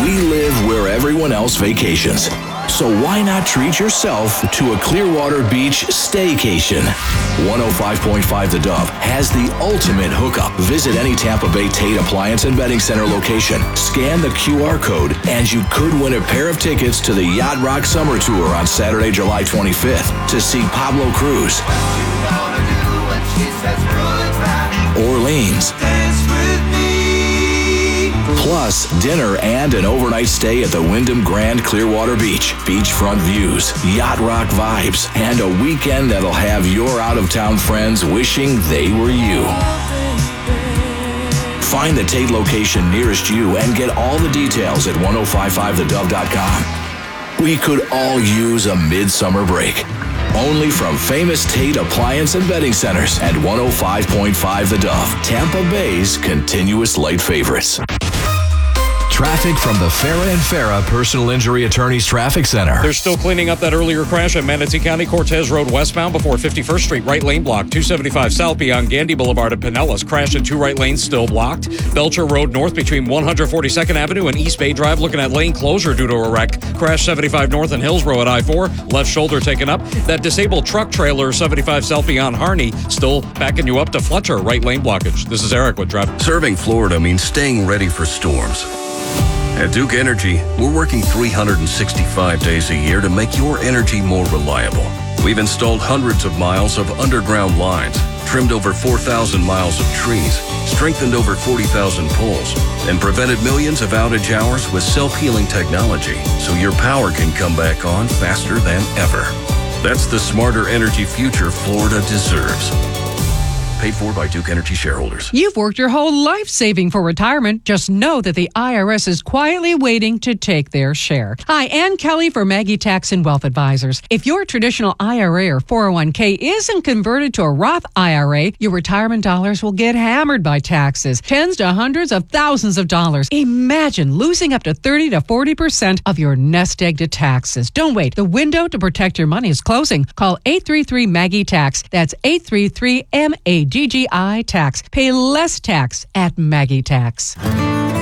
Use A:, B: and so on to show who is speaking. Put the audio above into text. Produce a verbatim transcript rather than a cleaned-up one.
A: We live where everyone else vacations. So why not treat yourself to a Clearwater Beach staycation? one oh five point five The Dove has the ultimate hookup. Visit any Tampa Bay Tate Appliance and Bedding Center location. Scan the Q R code and you could win a pair of tickets to the Yacht Rock Summer Tour on Saturday, July twenty-fifth to see Pablo Cruz, Orleans, plus dinner and an overnight stay at the Wyndham Grand Clearwater Beach. Beachfront views, yacht rock vibes, and a weekend that'll have your out-of-town friends wishing they were you. Find the Tate location nearest you and get all the details at ten fifty-five the dove dot com. We could all use a midsummer break. Only from famous Tate Appliance and Bedding Centers at one oh five point five The Dove, Tampa Bay's continuous light favorites. Traffic from the Farah and Farah Personal Injury Attorneys Traffic Center.
B: They're still cleaning up that earlier crash at Manatee County Cortez Road westbound before fifty-first Street, right lane blocked. two seventy-five south beyond Gandy Boulevard at Pinellas. Crash in two right lanes still blocked. Belcher Road north between one forty-second Avenue and East Bay Drive looking at lane closure due to a wreck. Crash seventy-five north and Hillsborough at I four. Left shoulder taken up. That disabled truck trailer seventy-five south beyond Harney still backing you up to Fletcher, right lane blockage. This is Eric with traffic.
C: Serving Florida means staying ready for storms. At Duke Energy, we're working three hundred sixty-five days a year to make your energy more reliable. We've installed hundreds of miles of underground lines, trimmed over four thousand miles of trees, strengthened over forty thousand poles, and prevented millions of outage hours with self-healing technology so your power can come back on faster than ever. That's the smarter energy future Florida deserves. Paid for by Duke Energy shareholders.
D: You've worked your whole life saving for retirement. Just know that the I R S is quietly waiting to take their share. Hi, Ann Kelly for Maggie Tax and Wealth Advisors. If your traditional I R A or four oh one k isn't converted to a Roth I R A, your retirement dollars will get hammered by taxes. Tens to hundreds of thousands of dollars. Imagine losing up to thirty to forty percent of your nest egg to taxes. Don't wait. The window to protect your money is closing. Call eight three three Maggie Tax. That's eight three three M A G G I Tax. Pay less tax at Maggie Tax.